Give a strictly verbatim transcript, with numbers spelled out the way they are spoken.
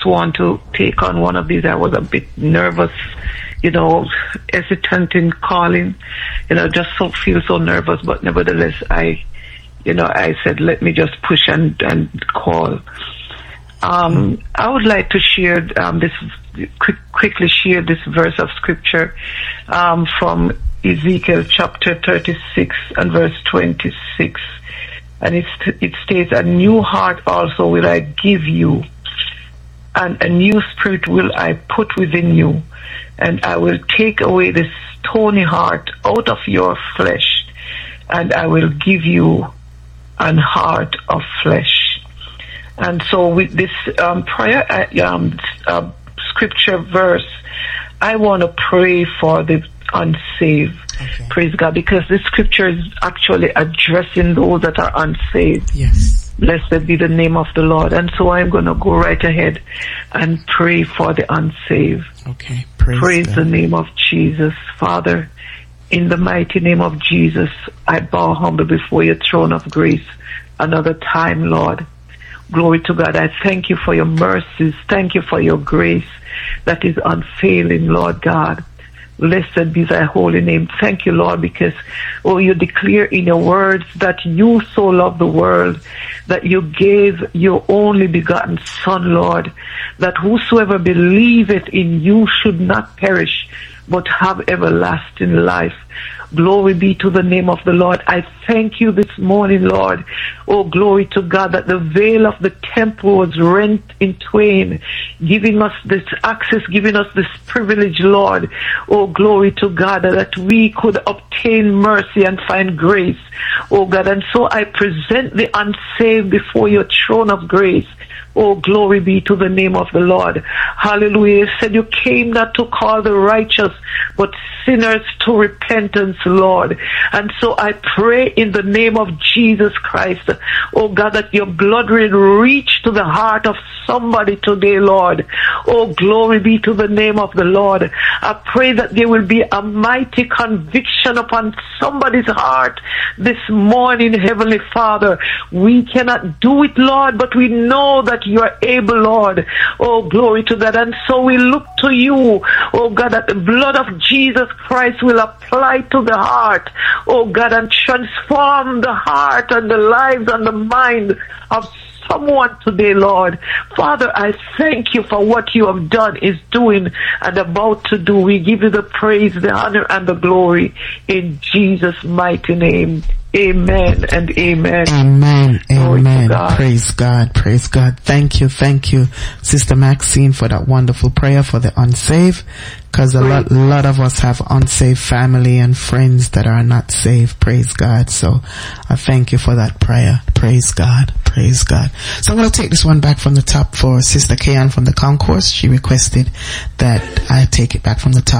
want to take on one of these. I was a bit nervous, you know, hesitant in calling, you know, just so feel so nervous. But nevertheless, I, you know, I said, let me just push and, and call. Um, I would like to share um, this, quick, quickly share this verse of scripture um, from Ezekiel chapter thirty-six and verse twenty-six. And it, it states, a new heart also will I give you, and a new spirit will I put within you, and I will take away this stony heart out of your flesh, and I will give you an heart of flesh. And so with this um, prayer, uh, um, uh, scripture verse, I want to pray for the unsaved. Okay. Praise God, because this scripture is actually addressing those that are unsaved. Yes. Blessed be the name of the Lord. And so I'm going to go right ahead and pray for the unsaved. Okay. Praise, Praise God. the name of Jesus. Father, in the mighty name of Jesus, I bow humble before your throne of grace another time, Lord. Glory to God. I thank you for your mercies. Thank you for your grace that is unfailing, Lord God. Blessed be thy holy name. Thank you, Lord, because, oh, you declare in your words that you so love the world, that you gave your only begotten Son, Lord, that whosoever believeth in you should not perish, but have everlasting life. Glory be to the name of the Lord. I thank you this morning, Lord. Oh, glory to God, that the veil of the temple was rent in twain, giving us this access, giving us this privilege, Lord. Oh, glory to God, that we could obtain mercy and find grace. Oh, God, and so I present the unsaved before your throne of grace. Oh, glory be to the name of the Lord. Hallelujah. You said you came not to call the righteous, but sinners to repentance, Lord. And so I pray in the name of Jesus Christ, oh God, that your blood will reach to the heart of somebody today, Lord. Oh, glory be to the name of the Lord. I pray that there will be a mighty conviction upon somebody's heart this morning, Heavenly Father. We cannot do it, Lord, but we know that you are able, Lord. Oh, glory to God. And so we look to you, oh God, that the blood of Jesus Christ will apply to the heart, oh God, and transform the heart and the lives and the mind of someone today, Lord. Father, I thank you for what you have done, is doing, and about to do. We give you the praise, the honor, and the glory in Jesus' mighty name. Amen and amen. Amen. Amen. God. Praise God. Praise God. Thank you. Thank you, Sister Maxine, for that wonderful prayer for the unsaved. Because a lot, lot of us have unsaved family and friends that are not saved. Praise God. So I thank you for that prayer. Praise God. Praise God. So I'm going to take this one back from the top for Sister Kayan from the concourse. She requested that I take it back from the top.